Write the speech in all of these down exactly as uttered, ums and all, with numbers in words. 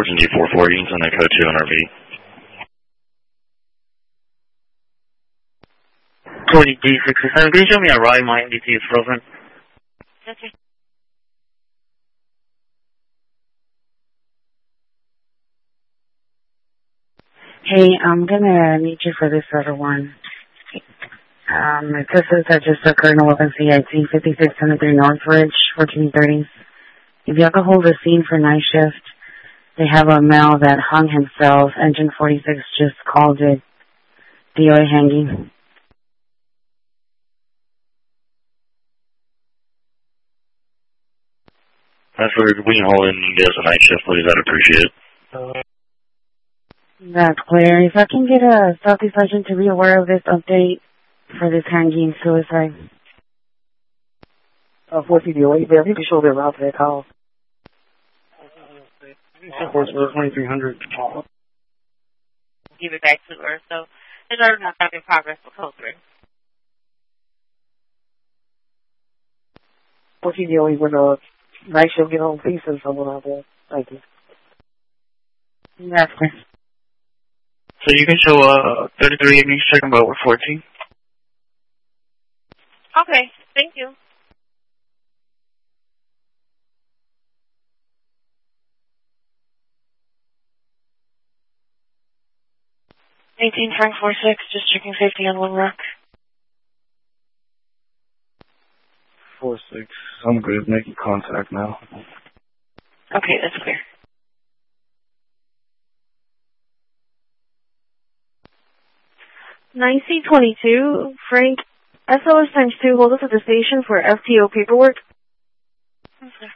Virgin G four four, you can send that code to N R V. twenty G sixty-seven, can you show me a ride? My N D T is frozen. Okay. Hey, I'm gonna need you for this other one. Um, it says that just occurred in eleven C I T, fifty-six twenty-three Northridge, fourteen thirty. If y'all could hold the scene for night shift, they have a male that hung himself. Engine forty-six just called it D O A hanging. That's where we can hold in and get us a night shift, please. I'd appreciate it. That's clear. If I can get a Southeast Sergeant to be aware of this update for this hanging suicide. Uh, fourteen D O A, there. You can show their route for that call. twenty-three hundred. Give it back to her. So, there's already not in progress for code three. fourteen D O A, when the night shift get home, please send someone out there. Thank you. That's clear. So you can show uh, thirty-three evenings, checking about with fourteen. Okay, thank you. eighteen Frank four six, just checking safety on One Rock. four six, I'm good. Making contact now. Okay, that's clear. nine C twenty-two, Frank, S O S times two, hold us at the station for F T O paperwork. Okay.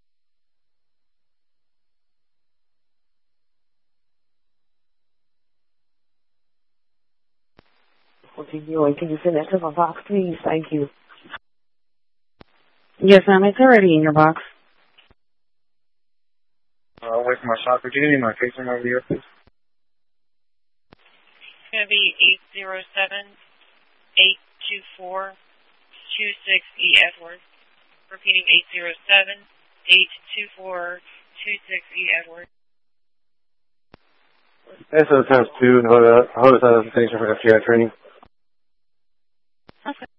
fourteen D O A, can you send that to my box, please? Thank you. Yes, ma'am. It's already in your box. Uh, I'll wait for my shopper. Do you need my case number over here, please? It's going to be eight zero seven, eight two four, two six E Edward. Repeating eight zero seven, eight two four, two six E Edward. S O times two, hold us at the station for F T I training. Okay.